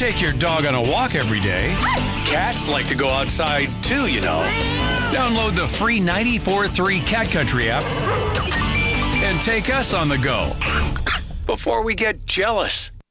take your dog on a walk every day. Cats like to go outside too, you know. Download the free 94.3 Cat Country app and take us on the go before we get jealous.